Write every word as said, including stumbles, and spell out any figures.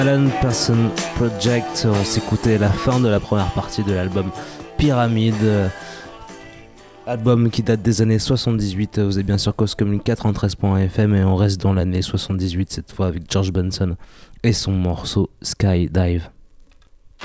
Alan Parsons Project, on s'écoutait la fin de la première partie de l'album Pyramide, euh, album qui date des années soixante-dix-huit. Vous êtes bien sûr Cause Commune quatre-vingt-treize point F M et on reste dans l'année soixante-dix-huit cette fois avec George Benson et son morceau Skydive.